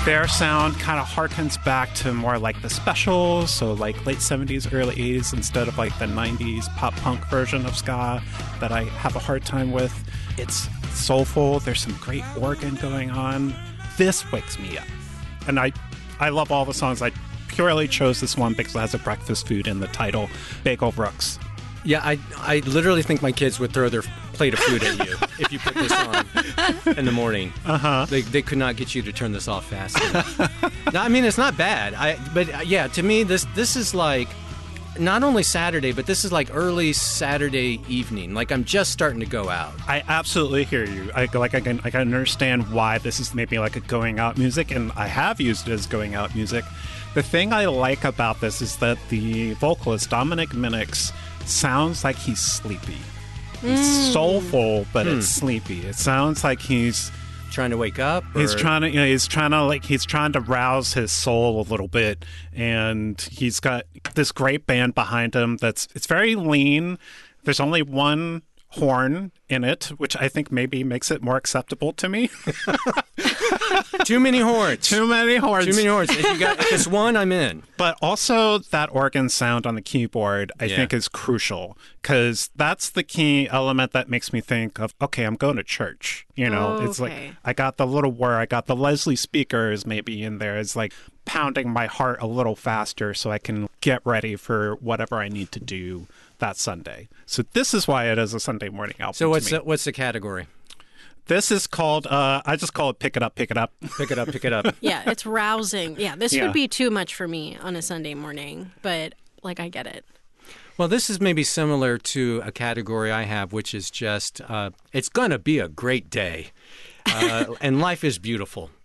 Their sound kind of harkens back to more like the Specials, so like late 70s, early 80s, instead of like the 90s pop punk version of ska that I have a hard time with. It's soulful. There's some great organ going on. This wakes me up. And I love all the songs. I purely chose this one because it has a breakfast food in the title, Bagel Brooks. Yeah, I literally think my kids would throw their plate of food at you if you put this on in the morning. Uh-huh. They could not get you to turn this off fast enough. No, I mean, it's not bad. But yeah, to me, this is like not only Saturday, but this is like early Saturday evening. Like I'm just starting to go out. I absolutely hear you. I can understand why this is maybe like a going out music, and I have used it as going out music. The thing I like about this is that the vocalist, Dominic Minix, sounds like he's sleepy. It's soulful, but it's sleepy. It sounds like he's trying to wake up. He's trying to rouse his soul a little bit, and he's got this great band behind him. It's very lean. There's only one horn in it, which I think maybe makes it more acceptable to me. Too many horns. Too many horns. If it's one, I'm in. But also that organ sound on the keyboard, I think, is crucial, because that's the key element that makes me think of, okay, I'm going to church. You know, It's like I got the little whir, I got the Leslie speakers maybe in there. It's like pounding my heart a little faster so I can get ready for whatever I need to do that Sunday. So this is why it is a Sunday morning album. So what's the category? This is called, I just call it Pick It Up, Pick It Up. Pick it up, pick it up. Yeah, it's rousing. Yeah, this would be too much for me on a Sunday morning, but like I get it. Well, this is maybe similar to a category I have, which is just, it's going to be a great day. And life is beautiful.